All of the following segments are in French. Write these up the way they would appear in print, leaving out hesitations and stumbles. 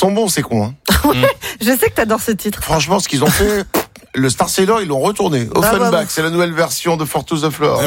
sont bons, ces cons. Hein. Ouais, je sais que t'adores ce titre. Franchement, ce qu'ils ont fait, le Star Sailor, ils l'ont retourné. Offenbach, c'est la nouvelle version de For to the Floor.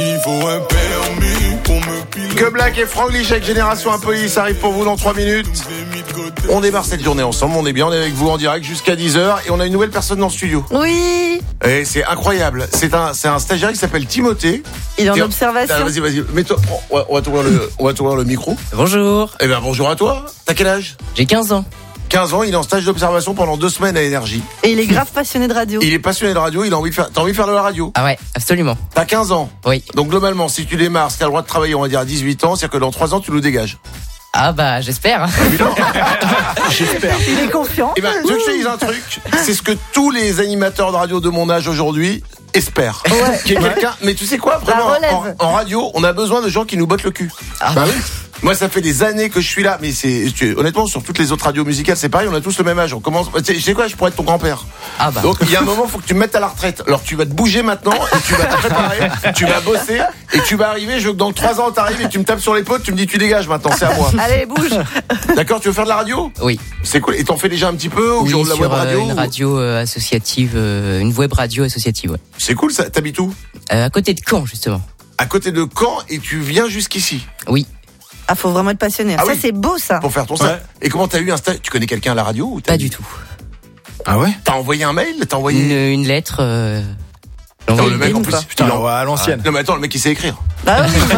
Que Black et Franglish avec Génération Impolie, ça arrive pour vous dans 3 minutes. On démarre cette journée ensemble, on est bien, on est avec vous en direct jusqu'à 10h et on a une nouvelle personne dans le studio. Oui. Et c'est incroyable, c'est un stagiaire qui s'appelle Timothée. Il est en observation. Ah, vas-y, mets-toi, on va t'ouvrir le micro. Bonjour. Eh bien, bonjour à toi. T'as quel âge ? J'ai 15 ans. 15 ans, il est en stage d'observation pendant 2 semaines à Énergie. Et il est grave passionné de radio. Il est passionné de radio, t'as envie de faire de la radio. Ah ouais, absolument. T'as 15 ans. Oui. Donc globalement, si tu démarres, si t'as le droit de travailler, on va dire à 18 ans, c'est-à-dire que dans 3 ans, tu nous dégages. Ah bah, j'espère. J'espère. Il est confiant. Eh ben, tu veux que je te dise un truc ? C'est ce que tous les animateurs de radio de mon âge aujourd'hui espèrent. Ouais. Qu'il y ait quelqu'un, mais tu sais quoi ? Vraiment, en radio, on a besoin de gens qui nous bottent le cul. Ah bah oui. Moi, ça fait des années que je suis là, mais honnêtement, sur toutes les autres radios musicales, c'est pareil, on a tous le même âge. On commence, tu sais quoi, je pourrais être ton grand-père. Ah bah. Donc, il y a un moment, faut que tu me mettes à la retraite. Alors, tu vas te bouger maintenant, et tu vas te préparer, tu vas bosser, et tu vas arriver, je veux que dans 3 ans, t'arrives et tu me tapes sur l'épaule, tu me dis, tu dégages maintenant, c'est à moi. Allez, bouge. D'accord, tu veux faire de la radio ? Oui. C'est cool. Et t'en fais déjà un petit peu, ou Oui, genre de la sur web radio une radio associative, une web radio associative, ouais. C'est cool, ça. T'habites où ? À côté de Caen, justement. À côté de Caen, et tu viens jusqu'ici. Oui. Ah, faut vraiment être passionné. Ah ça, oui. c'est beau, ça. Pour faire ton stage. Et comment t'as eu un stage ? Tu connais quelqu'un à la radio ou Pas du tout. Ah ouais ? T'as envoyé un mail ? T'as envoyé Une lettre. Attends, le mec en plus, pas. putain, à l'ancienne. non mais attends, le mec il sait écrire. Bah oui.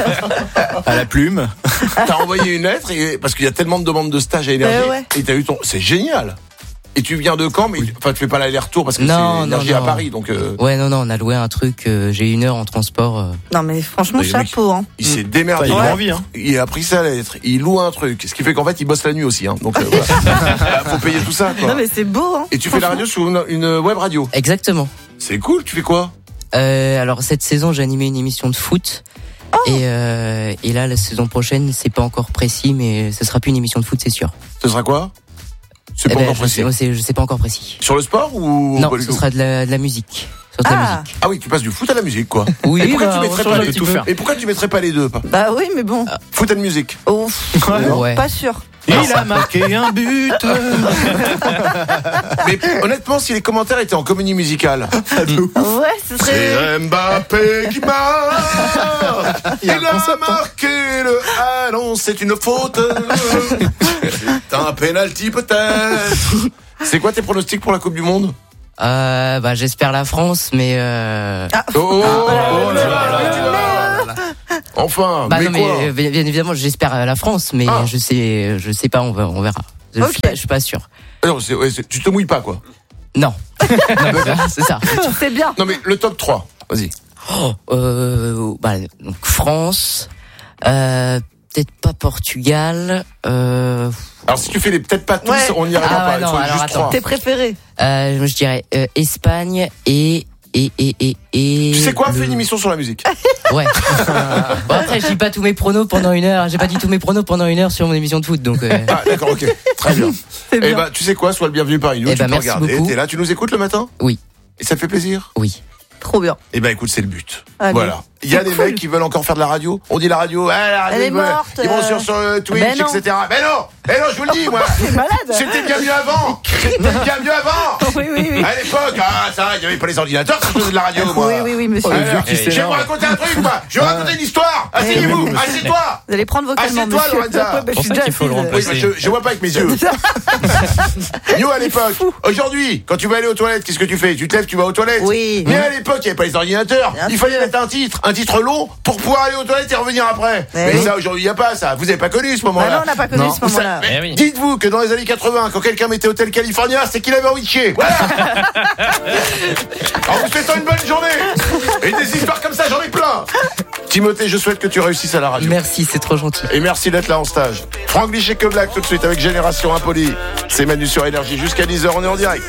À la plume. T'as envoyé une lettre parce qu'il y a tellement de demandes de stage à Énergie ouais. et t'as eu ton, c'est génial. Et tu viens de Caen, mais enfin tu fais pas l'aller-retour parce que Non, c'est Énergie à non. Paris, donc. Ouais, non, on a loué un truc. J'ai 1 heure en transport. Non, mais franchement, Mais le mec, chapeau, hein. Il s'est démerdé. Il Ouais. a envie, hein. Il a pris sa lettre, il loue un truc, ce qui fait qu'en fait il bosse la nuit aussi, hein. Donc voilà. Faut payer tout ça, quoi. Non, mais c'est beau, hein. Et tu fais la radio sur une web radio. Exactement. C'est cool. Tu fais quoi ? Alors cette saison, j'ai animé une émission de foot. Et là, la saison prochaine, c'est pas encore précis, mais ce sera plus une émission de foot, c'est sûr. Ce sera quoi ? C'est pas encore précis. Je sais pas encore précis. Sur le sport ou Non, pas du ce tout ? sera de la musique. Sur de la musique. Ah oui, tu passes du foot à la musique, quoi. Oui, Et pourquoi bah, tu mettrais on change pas un les petit deux peu. Et pourquoi tu mettrais pas les deux pas Bah oui, mais bon. Foot and music. Ouf. Ouais. Pas sûr. Il a marqué un but. Mais honnêtement, si les commentaires étaient en comédie musicale, Ouais, ce serait. c'est Mbappé qui marque. Il a marqué le. Ah non, c'est une faute. C'est un penalty peut-être. C'est quoi tes pronostics pour la Coupe du Monde ? Bah j'espère la France, mais Oh là là. Enfin, bah mais non, quoi mais bien évidemment j'espère la France, mais Ah. je sais pas, on verra. Je suis pas sûr. Non, tu te mouilles pas, quoi. Non. Non, c'est ça. Tu sais bien. Non, mais le top 3, vas-y. Bah donc France, peut-être pas Portugal. Alors, si tu fais les peut-être pas tous, Ouais. on n'y arrivera Ah pas. ouais, Il non, faut alors juste attends. 3. Tes préférés. Moi, je dirais Espagne et. Tu sais quoi ? Fais une émission sur la musique. Ouais. Bon, après, je dis pas tous mes pronos pendant 1 heure. J'ai pas dit tous mes pronos pendant 1 heure sur mon émission de foot, donc. Ah, d'accord, ok. Très bien. C'est Eh bien. ben, tu sais quoi ? Sois le bienvenu parmi nous. Eh Tu ben, peux merci regarder. beaucoup. T'es là, tu nous écoutes le matin ? Oui, Et ça te fait plaisir ? oui. Trop bien. Eh ben, écoute, c'est le but. Allez. Voilà. Il y a C'est des cool. mecs qui veulent encore faire de la radio. On dit la radio, la radio, Elle est morte, ils vont sur Twitch, ben non. etc. Mais non, je vous le dis, moi. T'es malade. C'était bien mieux avant. C'était bien mieux avant. Oui, oui, oui. À l'époque, ça, il n'y avait pas les ordinateurs quand je faisais de la radio, moi. Oui, monsieur. Alors, qui je vais s'énerve. vous raconter un truc, moi. Je vais vous raconter une histoire. Asseyez-vous, assieds-toi. Vous allez prendre vocalement, Assieds-toi, monsieur. Lorenza. Ouais, bah, je Pour suis ça déjà qu'il faut le assise. Oui, mais je vois pas avec mes yeux. Nous, à l'époque, aujourd'hui, quand tu vas aller aux toilettes, qu'est-ce que tu fais ? Tu te lèves, tu vas aux toilettes. Oui. Mais à l'époque, il n'y avait pas les ordinateurs. Bien Il fallait sûr. mettre un titre long pour pouvoir aller aux toilettes et revenir après. Eh Mais oui. ça, aujourd'hui, il n'y a pas ça. Vous n'avez pas connu ce Bah moment-là. non, on n'a pas connu Non. ce moment-là. Mais Eh oui. dites-vous que dans les années 80, quand quelqu'un mettait Hôtel California, c'est qu'il avait envie de chier. Voilà. En vous souhaitant une bonne journée. Et des histoires comme ça, j'en ai plein. Timothée, je souhaite que tu réussisses à la radio. Merci, c'est trop gentil. Et merci d'être là en stage. Franglish et Que Black tout de suite avec Génération Impolie. C'est Manu sur Énergie jusqu'à 10h, on est en direct.